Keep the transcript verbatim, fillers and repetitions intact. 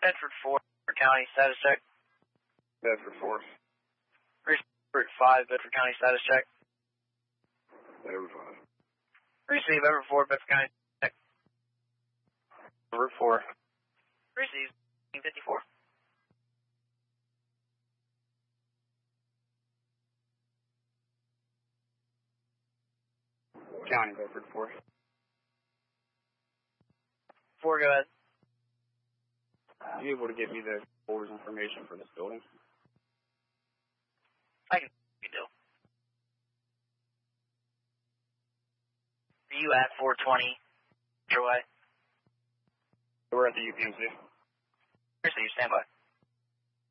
Bedford four, County status check. Bedford four. Receive five, Bedford County status check. Bedford five. Receive Bedford four, Bedford County check. Bedford four. Receive fifty-four. County, Bedford four. Four, go ahead. Are you able to get me the holder's information for this building? I can do. Are you at four twenty Way? We're at the U P M C. Receive, stand by.